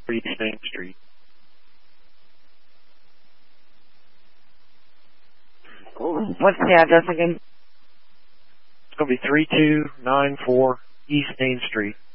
East Main Street. What's the address again? It's going to be 3294 East Main Street.